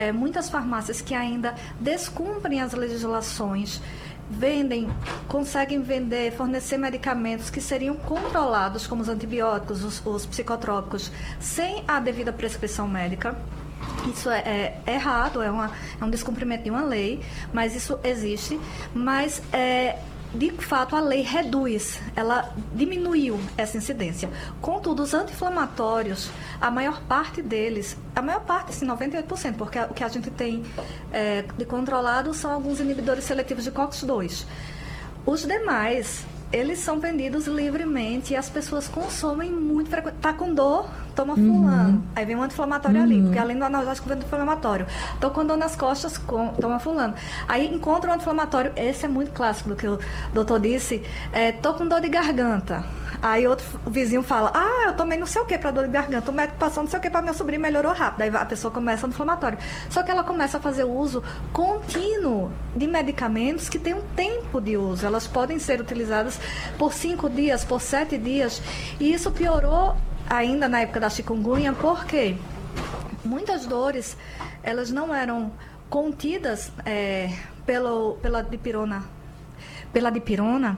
muitas farmácias que ainda descumprem as legislações, conseguem vender, fornecer medicamentos que seriam controlados, como os antibióticos, os psicotrópicos, sem a devida prescrição médica. Isso é errado, é um descumprimento de uma lei, mas isso existe. Mas, de fato, a lei reduz, ela diminuiu essa incidência. Contudo, os anti-inflamatórios, a maior parte deles, sim, 98%, porque o que a gente tem de controlado são alguns inibidores seletivos de COX-2. Os demais, eles são vendidos livremente e as pessoas consomem muito frequentemente. Tá com dor, toma fulano. Aí vem um anti-inflamatório ali, porque além do analgésico vem do anti-inflamatório. Tô com dor nas costas, toma fulano. Aí encontra um anti-inflamatório, esse é muito clássico do que o doutor disse, tô com dor de garganta. Aí outro vizinho fala, eu tomei não sei o que para dor de garganta, o médico passou não sei o que para minha sobrinha, melhorou rápido. Aí a pessoa começa no inflamatório. Só que ela começa a fazer uso contínuo de medicamentos que têm um tempo de uso. Elas podem ser utilizadas por 5 dias, por 7 dias. E isso piorou ainda na época da chikungunya, porque muitas dores, elas não eram contidas pela dipirona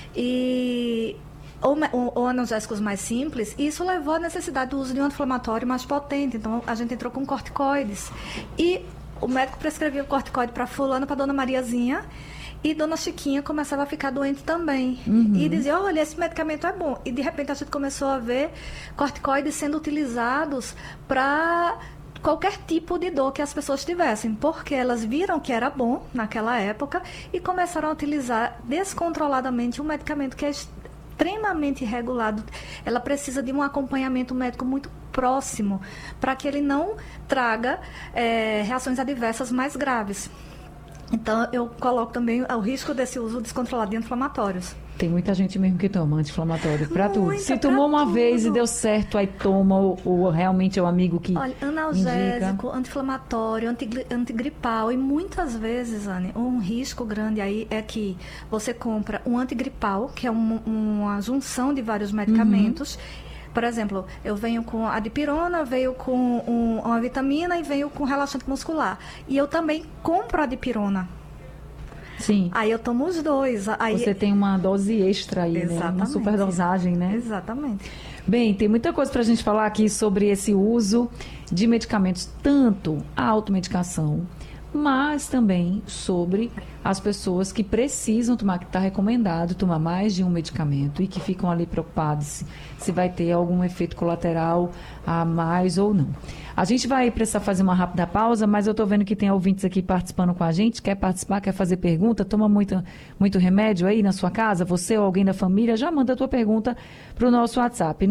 ou analgésicos mais simples, e isso levou à necessidade do uso de um anti-inflamatório mais potente. Então, a gente entrou com corticoides. E o médico prescrevia o corticoide para fulano, para dona Mariazinha, e dona Chiquinha começava a ficar doente também. E dizia, olha, esse medicamento é bom. E, de repente, a gente começou a ver corticoides sendo utilizados para qualquer tipo de dor que as pessoas tivessem, porque elas viram que era bom naquela época e começaram a utilizar descontroladamente um medicamento que é extremamente regulado. Ela precisa de um acompanhamento médico muito próximo para que ele não traga reações adversas mais graves. Então, eu coloco também o risco desse uso descontrolado de anti-inflamatórios. Tem muita gente mesmo que toma anti-inflamatório para tudo. Se tomou uma tudo. vez e deu certo, aí toma, ou realmente é o amigo que analgésico, indica. Anti-inflamatório, antigripal. E muitas vezes, Anne, um risco grande aí é que você compra um antigripal, que é uma junção de vários medicamentos. Por exemplo, eu venho com a dipirona, venho com uma vitamina e venho com relaxante muscular. E eu também compro a dipirona. Sim. Aí eu tomo os dois. Aí... Você tem uma dose extra aí, né? Uma superdosagem, né? Exatamente. Bem, tem muita coisa para a gente falar aqui sobre esse uso de medicamentos, tanto a automedicação, mas também sobre as pessoas que precisam tomar, que está recomendado tomar mais de um medicamento e que ficam ali preocupados se vai ter algum efeito colateral a mais ou não. A gente vai precisar fazer uma rápida pausa, mas eu estou vendo que tem ouvintes aqui participando com a gente. Quer participar, quer fazer pergunta? Toma muito remédio aí na sua casa? Você ou alguém da família? Já manda a tua pergunta para o nosso WhatsApp.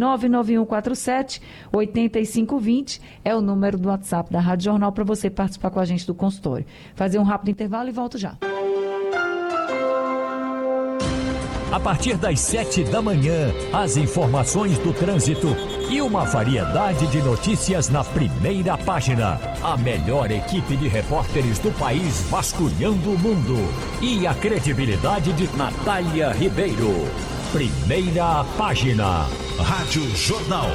99147-8520 é o número do WhatsApp da Rádio Jornal para você participar com a gente do consultório. Fazer um rápido intervalo e volto já. A partir das 7 da manhã, as informações do trânsito e uma variedade de notícias na primeira página. A melhor equipe de repórteres do país vasculhando o mundo. E a credibilidade de Natália Ribeiro. Primeira página. Rádio Jornal.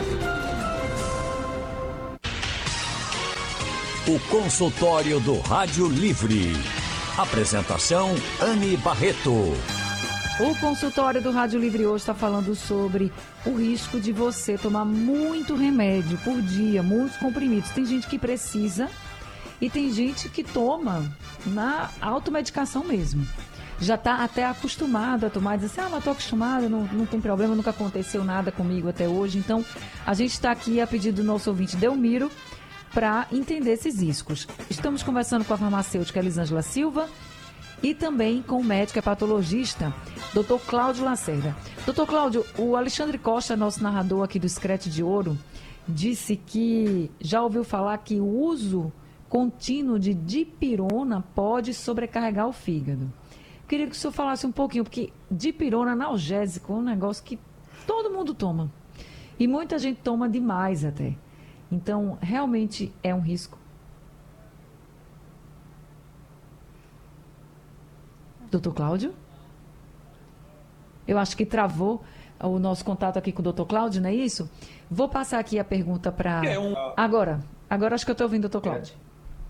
O consultório do Rádio Livre. Apresentação, Anne Barreto. O consultório do Rádio Livre hoje está falando sobre o risco de você tomar muito remédio por dia, muitos comprimidos. Tem gente que precisa e tem gente que toma na automedicação mesmo. Já está até acostumado a tomar, diz assim, mas estou acostumado, não tem problema, nunca aconteceu nada comigo até hoje. Então, a gente está aqui a pedido do nosso ouvinte Delmiro para entender esses riscos. Estamos conversando com a farmacêutica Elisângela Silva e também com o médico hepatologista, Dr. Cláudio Lacerda. Dr. Cláudio, o Alexandre Costa, nosso narrador aqui do Screte de Ouro, disse que já ouviu falar que o uso contínuo de dipirona pode sobrecarregar o fígado. Queria que o senhor falasse um pouquinho, porque dipirona analgésico é um negócio que todo mundo toma. E muita gente toma demais até. Então, realmente é um risco. Doutor Cláudio? Eu acho que travou o nosso contato aqui com o doutor Cláudio, não é isso? Vou passar aqui a pergunta para... Agora acho que eu estou ouvindo o doutor Cláudio.